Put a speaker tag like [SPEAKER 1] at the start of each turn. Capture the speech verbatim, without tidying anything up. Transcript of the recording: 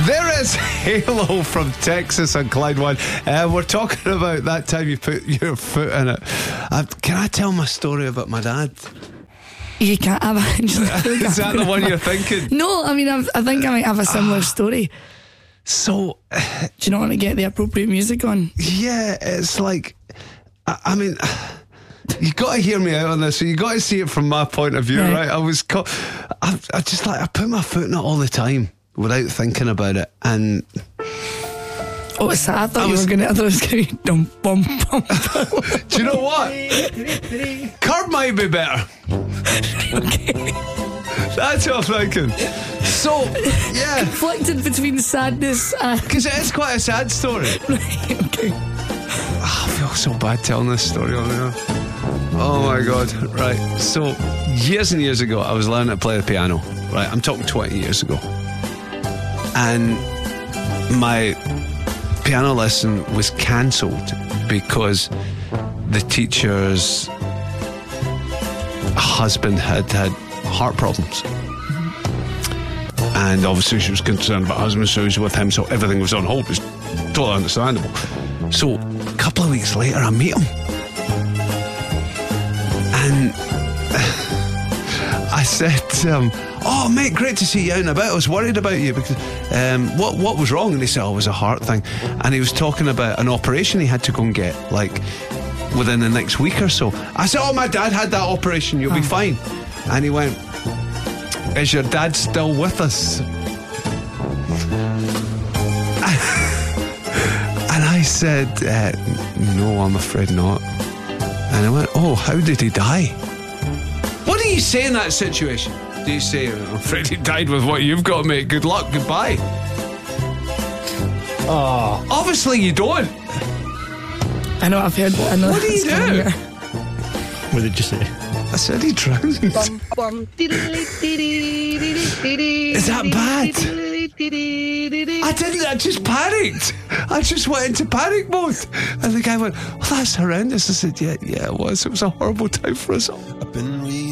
[SPEAKER 1] There is Halo from Texas on Clyde One. Uh, we're talking about that time you put your foot in it. Uh, can I tell my story about my dad?
[SPEAKER 2] You can't have a.
[SPEAKER 1] Is that the one you're thinking?
[SPEAKER 2] No, I mean, I've, I think I might have a similar story.
[SPEAKER 1] So,
[SPEAKER 2] do you not want to get the appropriate music on?
[SPEAKER 1] Yeah, it's like, I, I mean, you got to hear me out on this. So you got to see it from my point of view, right? right? I was, co- I, I just like I put my foot in it all the time without thinking about it, and.
[SPEAKER 2] Oh, it's sad. I thought I you was, were going to. I thought it was going to be dum bum bum.
[SPEAKER 1] Do you know what? Curb might be better.
[SPEAKER 2] Okay.
[SPEAKER 1] That's what I'm thinking. So, yeah.
[SPEAKER 2] Conflicted between sadness and.
[SPEAKER 1] Because it is quite a sad story.
[SPEAKER 2] Right, okay.
[SPEAKER 1] Oh, I feel so bad telling this story on there. Oh my God. Right. So, years and years ago, I was learning to play the piano. Right. I'm talking twenty years ago. And my piano lesson was cancelled because the teacher's husband had had heart problems, and obviously she was concerned about husband, so she was with him, so everything was on hold. It's totally understandable. So a couple of weeks later I meet him, and I said to him, "Oh mate, great to see you out and about. I was worried about you because um, what what was wrong?" And he said, "Oh, it was a heart thing." And he was talking about an operation he had to go and get, like within the next week or so. I said, "Oh, my dad had that operation. You'll oh. be fine." And he went, "Is your dad still with us?" And I said, uh, "No, I'm afraid not." And I went, "Oh, how did he die?" What do you say in that situation? Do you say, "I'm afraid he died with what you've got, mate. Good luck, goodbye"? Oh, obviously you don't.
[SPEAKER 2] I know, I've heard. I know.
[SPEAKER 1] What do you do?
[SPEAKER 3] What did you say?
[SPEAKER 1] I said he drowned. Is that bad? I didn't. I just panicked. I just went into panic mode. And the guy went, "Well, that's horrendous." I said, "Yeah, yeah, it was. It was a horrible time for us all."